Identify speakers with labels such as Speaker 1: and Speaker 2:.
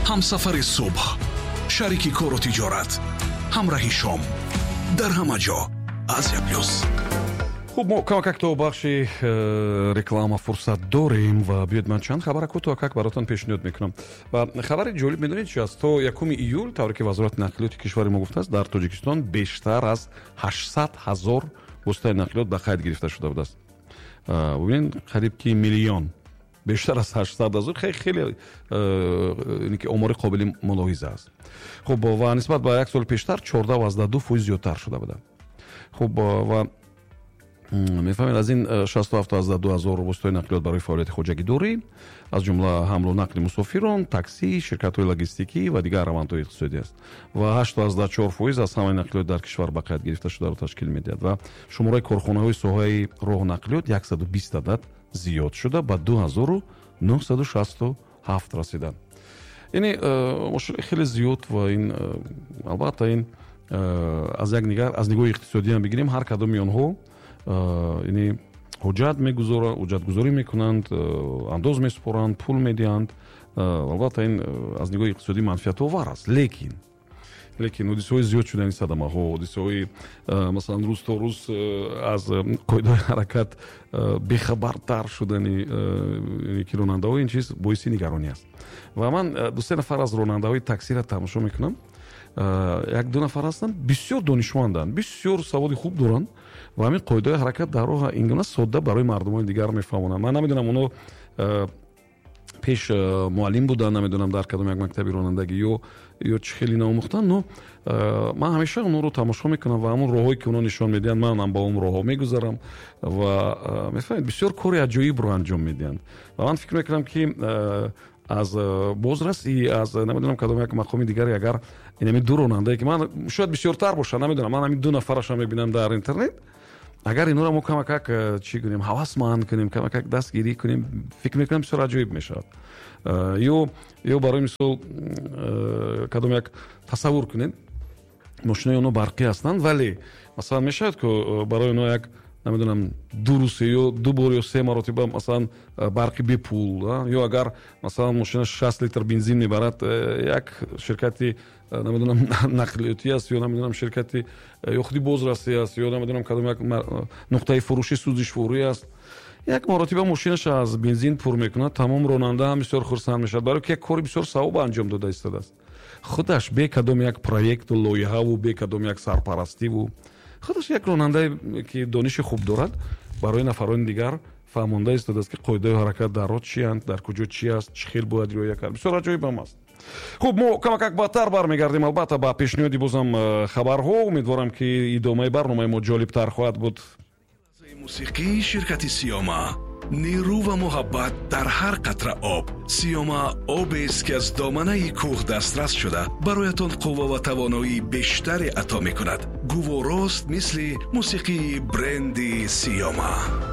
Speaker 1: ҳамсафари субҳ, шарики кору тиҷорат, ҳамроҳи шом, дар ҳама ҷо аз Яплюс.
Speaker 2: хуб, мо камакак то бахши реклама фурсат дорем ва биёед ман чанд хабара кӯтоҳакак баротон пешниҳод мекунам. Ва хабари ҷолиб медонед чи аст? То 1 июл тавре ки вазорати нақлиёти кишвари мо гуфтааст, дар Тоҷикистон бештар аз 800 000 воситаи нақлиёт ба қайд гирифта шуда будааст. бубинед, қариб ки миллион, бештар аз 800 000, хеле омори қобили мулоҳиза аст. хуб, ва нисбат ба як соли пештар 14.2% зиёдтар шуда буда. хуб, ва мефаҳмед, аз ин 67,200 воситаи нақлиёт барои фаъолияти хоҷагидорӣ, аз ҷумла ҳамлу нақли мусофирон, такси, ширкатҳои логистикӣ ва дигар равандҳои иқтисодӣ аст. Ва 8.4% аз ҳамаи нақлиёт дар кишвар ба қайд гирифта шударо ташкил медиҳад. Ва шумораи корхонаҳои соҳаи роҳнақлиёт 120 адад зиёд шуда ба 2967 расида. яъне хеле зиёд ва ин албатта ин аз як нигар, аз нигоҳи иқтисодӣ ҳам бигирем, ҳар кадоми онҳо яъне ҳуҷҷатгузорӣ мекунанд, андоз месупоранд, пул медиҳанд. албатта ин аз нигоҳи иқтисодӣ манфиатовар аст, лекин ҳодисаҳои зиёд шудани садамаҳо, ҳодисаҳои масалан рӯз то рӯз аз қоидаҳои ҳаракат бехабартар шудани ки ронандаҳои ин чиз боиси нигаронӣ аст. ва ман 2-3 нафар аз ронандаҳои таксиро тамошо мекунам. 1-2 нафар ҳастанд, бисёр донишманданд, бисёр саводи хуб доранд ва ҳамин қоидаҳои ҳаракат дар роҳ ин гуна содда барои мардумони дигар мефаҳмонанд. ман намедонам оно пеш муаллим буданд, намедонам дар кадом як мактаби ронандагӣ ё чӣ хеле наомӯхтанд, но ман ҳамеша онро тамошо мекунам ва ҳамон роҳҳое ки онҳо нишон медиҳанд, манам ба он роҳҳо мегузарам ва мефаҳмед, бисёр кори аҷоибро анҷом медиҳанд. ва ман фикр мекунам ки аз бозрасӣ, аз намедонам кадом як мақоми дигаре, агар инами ду ронандае ки ман шояд бисёртар бошад, намедонам, ман ҳамин 2 нафарашам мебинам дар интернет, агар инҳоро мо камакак чӣ кунем, ҳавасманд кунем, камакак дастгирӣ кунем, фикр мекунам бисёр аҷоиб мешавад. ё барои мисол кадом як тасаввур кунед, мошинаи онҳо барқӣ ҳастанд, вале масалан мешавад ки барои онҳо як намедонам 2 рӯз ё 2 бор ё 3 маротиба масалан барқӣ бепул, ё агар масалан мошина 60 литр бензин мебарад, як ширкати намедонам нақлиётӣ аст, ё намедонам ширкати ё худи бозрасӣ аст, ё намедонам кадом як нуқтаи фурӯши сӯзишворӣ аст, як маротиба мошинаша аз бензин пур мекунад, тамом ронанда ҳам бисёр хурсанд мешавад, барои ки як кори бисёр савоб анҷом дода истодааст. худаш бе кадом як проекту лоиҳаву бе кадом як сарпарастиву худаш як ронандае ки дониши хуб дорад, барои нафарони дигар фаҳмонда истодааст ки қоидаҳои ҳаракат дар роҳ чианд, дар куҷо чи аст, чӣ хел бояд риоя кард. бисёр аҷоиб ҳам аст. хуб, мо камакак баъдтар бармегардем, албатта ба пешниҳоди бозам хабарҳо. умедворам ки идомаи барномаи мо ҷолибтар хоҳад буд.
Speaker 1: мусиқии ширкати Сиёма, нерӯ ва муҳаббат дар ҳар қатра об. Сиёма обест ки аз доманаи кӯҳ дастрас шуда бароятон қувва ва тавоноии бештаре ато мекунад. гуворост мисли мусиқии бренди Сиёма.